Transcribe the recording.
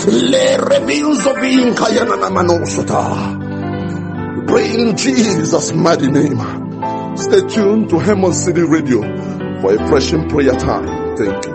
Le reveals of being Kayana Manosota. Pray in Jesus' mighty name. Stay tuned to Hermon City Radio for a pressing prayer time. Thank you.